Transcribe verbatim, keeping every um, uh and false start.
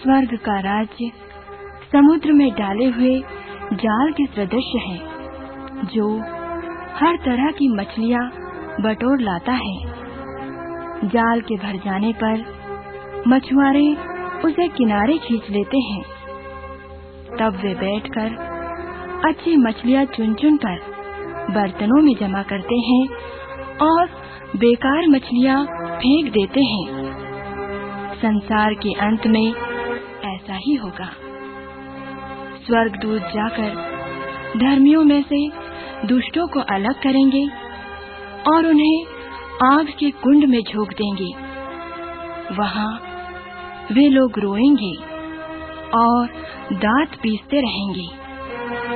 स्वर्ग का राज्य समुद्र में डाले हुए जाल के सदृश है, जो हर तरह की मछलियां बटोर लाता है। जाल के भर जाने पर मछुआरे उसे किनारे खींच लेते हैं। तब वे बैठकर अच्छी मछलियां चुन-चुन कर बर्तनों में जमा करते हैं और बेकार मछलियां फेंक देते हैं। संसार के अंत में ऐसा ही होगा। स्वर्गदूत जाकर धर्मियों में से दुष्टों को अलग करेंगे और उन्हें आग के कुंड में झोंक देंगे। वहां वे लोग रोएंगे और दांत पीसते रहेंगे।